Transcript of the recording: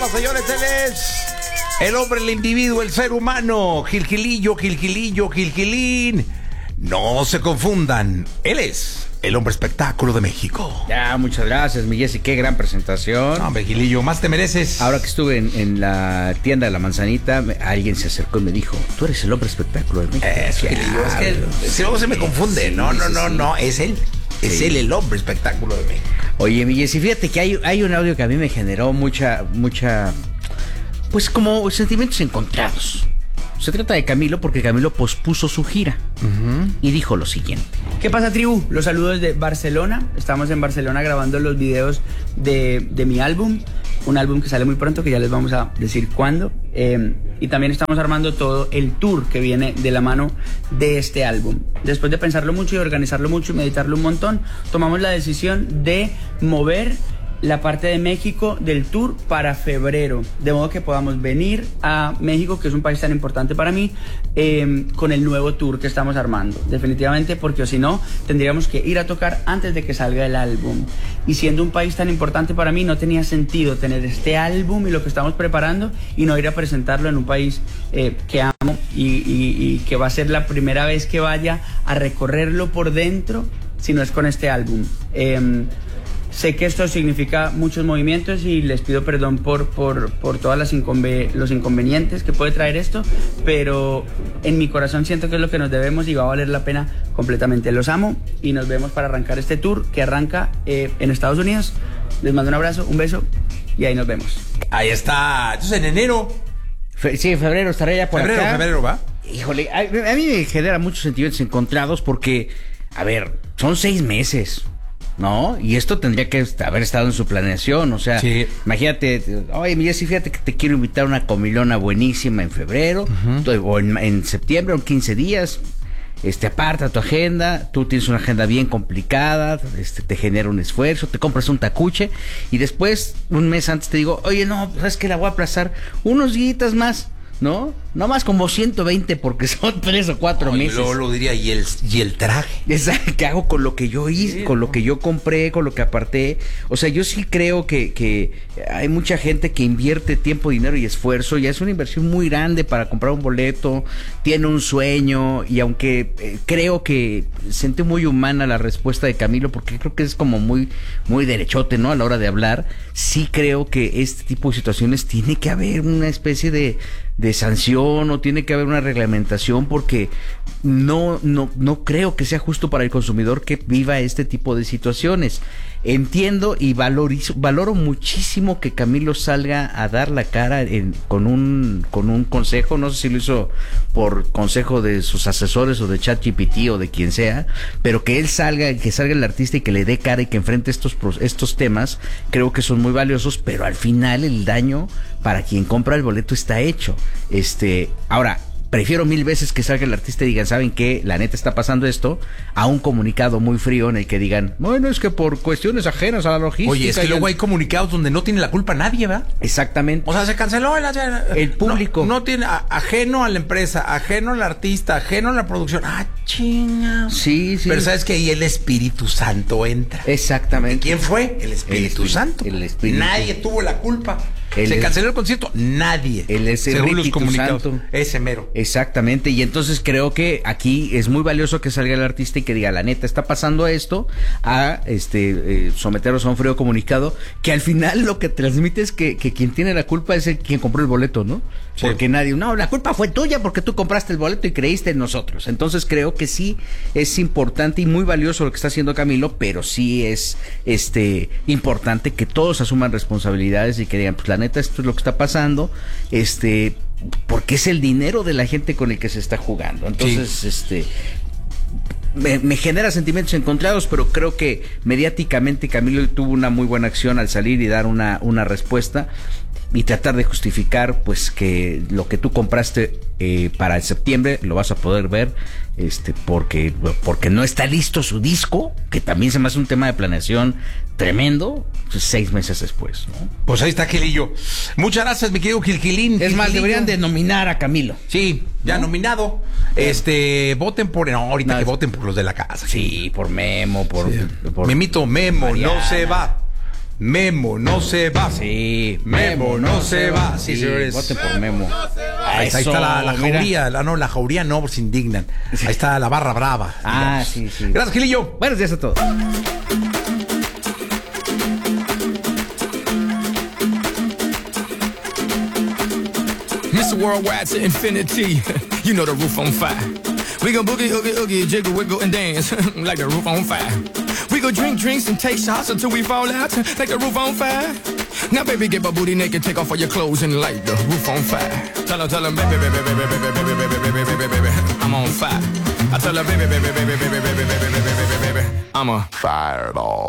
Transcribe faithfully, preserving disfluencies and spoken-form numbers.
Señoras, señores, él es el hombre, el individuo, el ser humano. Gilgilillo, Gilgilillo, Gilgilín. No se confundan. Él es el hombre espectáculo de México. Ya, muchas gracias, mi Jessy. Qué gran presentación. No, hombre, Gilillo, más te mereces. Ahora que estuve en, en la tienda de la manzanita, me, alguien se acercó y me dijo: tú eres el hombre espectáculo de México. Eso, Gilillo, es que si luego se me confunde. Sí, no, no, sí, no, sí. no, es él. Es Sí. él el hombre espectáculo de México. Oye, mi Jessy, fíjate que hay, hay un audio que a mí me generó mucha, mucha, pues como sentimientos encontrados. Se trata de Camilo porque Camilo pospuso su gira uh-huh. y dijo lo siguiente. ¿Qué pasa, tribu? Los saludos de Barcelona. Estamos en Barcelona grabando los videos de, de mi álbum. Un álbum que sale muy pronto, que ya les vamos a decir cuándo. Eh, y también estamos armando todo el tour que viene de la mano de este álbum. Después de pensarlo mucho y organizarlo mucho y meditarlo un montón, tomamos la decisión de mover la parte de México del tour para febrero, de modo que podamos venir a México, que es un país tan importante para mí, eh, con el nuevo tour que estamos armando, definitivamente, porque si no, tendríamos que ir a tocar antes de que salga el álbum, y siendo un país tan importante para mí, no tenía sentido tener este álbum y lo que estamos preparando y no ir a presentarlo en un país eh, que amo y, y, y que va a ser la primera vez que vaya a recorrerlo por dentro, si no es con este álbum. eh, Sé que esto significa muchos movimientos y les pido perdón por, por, por todos los inconvenientes que puede traer esto, pero en mi corazón siento que es lo que nos debemos y va a valer la pena completamente. Los amo y nos vemos para arrancar este tour que arranca eh, en Estados Unidos. Les mando un abrazo, un beso y ahí nos vemos. Ahí está. Entonces en enero. Fe- sí, en febrero estaré ya por Febrero, acá. febrero, ¿va? Híjole, a, a mí me genera muchos sentimientos encontrados porque, a ver, son seis meses. ¿No? Y esto tendría que haber estado en su planeación, o sea, sí. Imagínate, oye, mi Jessy, fíjate que te quiero invitar a una comilona buenísima en febrero, uh-huh. o en, en septiembre, o en quince días, este, aparta tu agenda, tú tienes una agenda bien complicada, este, te genera un esfuerzo, te compras un tacuche, y después, un mes antes te digo, oye, no, ¿sabes qué? La voy a aplazar unos días más, ¿no? No más como ciento veinte porque son tres o cuatro Ay, meses. Luego lo diría, y el, y el traje. Exacto, ¿qué hago con lo que yo hice, sí, con lo que yo compré, con lo que aparté? O sea, yo sí creo que, que hay mucha gente que invierte tiempo, dinero y esfuerzo, ya es una inversión muy grande para comprar un boleto, tiene un sueño, y aunque eh, creo que sentí muy humana la respuesta de Camilo, porque creo que es como muy, muy derechote, ¿no? A la hora de hablar, sí creo que este tipo de situaciones tiene que haber una especie de, de sanción, no tiene que haber una reglamentación, porque no, no, no creo que sea justo para el consumidor que viva este tipo de situaciones. Entiendo y valorizo, valoro muchísimo que Camilo salga a dar la cara en, con un con un consejo, no sé si lo hizo por consejo de sus asesores o de ChatGPT o de quien sea, pero que él salga, que salga el artista y que le dé cara y que enfrente estos estos temas, creo que son muy valiosos, pero al final el daño para quien compra el boleto está hecho. Este, ahora, prefiero mil veces que salga el artista y digan, ¿saben qué? La neta está pasando esto, a un comunicado muy frío en el que digan, bueno, es que por cuestiones ajenas a la logística. Oye, es que luego el... hay comunicados donde no tiene la culpa nadie, ¿verdad? Exactamente. O sea, se canceló el, el público. No, no tiene, a, ajeno a la empresa, ajeno al artista, ajeno a la producción. Ah, chinga. Sí, sí. Pero sabes que ahí el Espíritu Santo entra. Exactamente. ¿Quién fue? El Espíritu, el Espíritu Santo. El Espíritu. Nadie tuvo la culpa. El se es... canceló el concierto, nadie. El es según el los comunicados. Santo. Ese mero. Exactamente, y entonces creo que aquí es muy valioso que salga el artista y que diga, la neta, está pasando esto, a este eh, someterlos a un frío comunicado, que al final lo que transmite es que, que quien tiene la culpa es el quien compró el boleto, ¿no? Sí. Porque nadie, no, la culpa fue tuya porque tú compraste el boleto y creíste en nosotros. Entonces creo que sí es importante y muy valioso lo que está haciendo Camilo, pero sí es este importante que todos asuman responsabilidades y que digan, pues la neta, esto es lo que está pasando, este, porque es el dinero de la gente con el que se está jugando. Entonces, sí. este me, me genera sentimientos encontrados, pero creo que mediáticamente Camilo tuvo una muy buena acción al salir y dar una, una respuesta y tratar de justificar pues que lo que tú compraste eh, para el septiembre lo vas a poder ver, este, porque, porque no está listo su disco, que también se me hace un tema de planeación tremendo, pues, seis meses después, ¿no? Pues ahí está Gilillo. Muchas gracias, mi querido Gilgilín. Es más, deberían de nominar a Camilo. Sí, ya ¿no? nominado. Este, voten por, no, ahorita no, que voten por los de la casa. Sí, por Memo, por, sí. por Memito Memo, Mariana. No se va. Memo no se va. Sí, Memo no se va. Sí, Sí, señores. voten por Memo. Ahí está, ahí está la, la Eso, mira. jauría. La, no, la jauría no, se indignan. Ahí está la barra brava. Ah, digamos. sí, sí. Gracias, Gilillo. Buenos días a todos. Mister Worldwide to infinity. You know the roof on fire. We gon' boogie, oogie, oogie, jiggle, wiggle, and dance like the roof on fire. We go drink drinks and take shots until we fall out like the roof on fire. Now, baby, get my booty naked, take off all your clothes and light the roof on fire. Tell her, tell her, baby, baby, baby, baby, baby, baby, baby, baby, baby, baby, I'm on fire. I tell her, baby, baby, baby, baby, baby, baby, baby, baby, baby, baby, I'm a fireball.